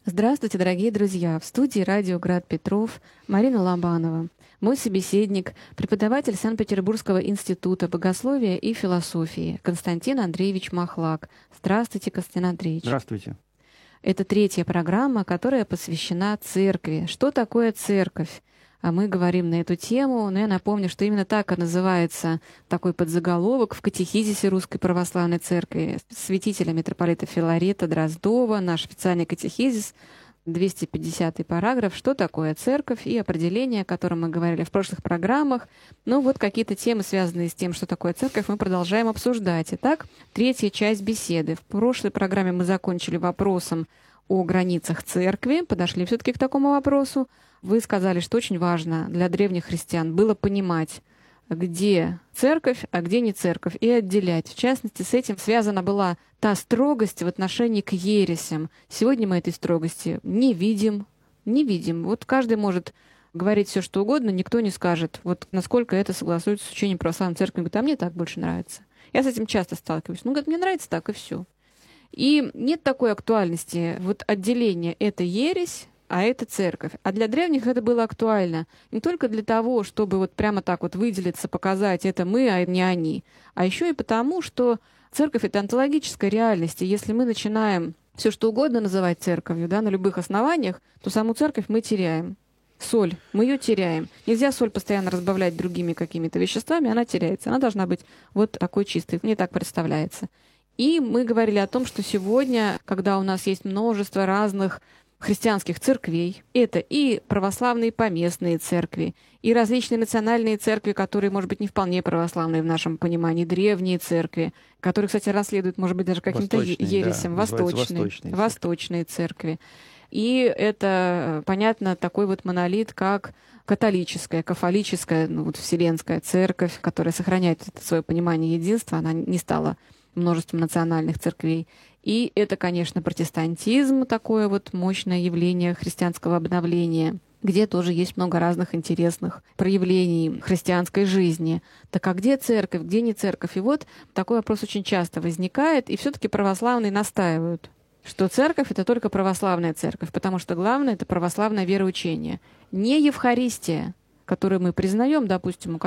Здравствуйте, дорогие друзья! В студии «Радио Град Петров» Марина Лобанова. Мой собеседник, преподаватель Санкт-Петербургского института богословия и философии Константин Андреевич Махлак. Здравствуйте, Константин Андреевич. Здравствуйте. Это третья программа, которая посвящена церкви. Что такое церковь? А мы говорим на эту тему, но я напомню, что именно так и называется такой подзаголовок в катехизисе Русской Православной Церкви святителя митрополита Филарета Дроздова, наш официальный катехизис, 250-й параграф, что такое церковь и определение, о котором мы говорили в прошлых программах. Ну вот какие-то темы, связанные с тем, что такое церковь, мы продолжаем обсуждать. Итак, третья часть беседы. В прошлой программе мы закончили вопросом о границах церкви, подошли все-таки к такому вопросу. Вы сказали, что очень важно для древних христиан было понимать, где церковь, а где не церковь, и отделять. В частности, с этим связана была та строгость в отношении к ересям. Сегодня мы этой строгости не видим. Вот каждый может говорить все, что угодно, никто не скажет, вот насколько это согласуется с учением православной церкви. Говорит, а мне так больше нравится. Я с этим часто сталкиваюсь. Говорит, мне нравится так, и все. И нет такой актуальности. Вот отделение — это ересь, а это церковь. А для древних это было актуально не только для того, чтобы вот прямо так вот выделиться, показать, это мы, а не они, а еще и потому, что церковь — это онтологическая реальность. И если мы начинаем все что угодно называть церковью, да, на любых основаниях, то саму церковь мы теряем. Соль, мы ее теряем. Нельзя соль постоянно разбавлять другими какими-то веществами, она теряется. Она должна быть вот такой чистой. Мне так представляется. И мы говорили о том, что сегодня, когда у нас есть множество разных христианских церквей, это и православные поместные церкви, и различные национальные церкви, которые, может быть, не вполне православные в нашем понимании, древние церкви, которые, кстати, расследуют, может быть, даже каким-то ересям, да, восточные церкви. И это, понятно, такой вот монолит, как католическая, кафолическая, вселенская церковь, которая сохраняет свое понимание единства, она не стала множеством национальных церквей. И это, конечно, протестантизм, такое вот мощное явление христианского обновления, где тоже есть много разных интересных проявлений христианской жизни. Так а где церковь, где не церковь? И вот такой вопрос очень часто возникает, и все-таки православные настаивают, что церковь — это только православная церковь, потому что главное — это православное вероучение. Не Евхаристия, которую мы признаем, допустим, у